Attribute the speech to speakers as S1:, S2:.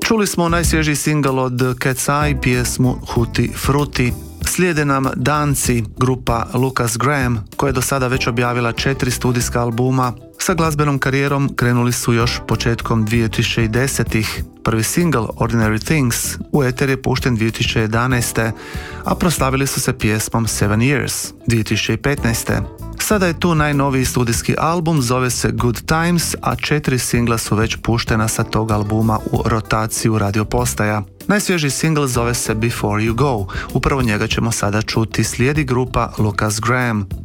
S1: Čuli smo najsvježiji singl od Cat's Eye, pjesmu Huti Fruti. Slijede nam Danci, grupa Lukas Graham, koja je do sada već objavila 4 studijska albuma. Sa glazbenom karijerom krenuli su još početkom 2010-ih. Prvi singl Ordinary Things u eter je pušten 2011. a proslavili su se pjesmom 7 Years 2015. Sada je tu najnoviji studijski album, zove se Good Times, a 4 singla su već puštena sa tog albuma u rotaciju radio postaja. Najsvježiji singl zove se Before You Go, upravo njega ćemo sada čuti, slijedi grupa Lukas Graham.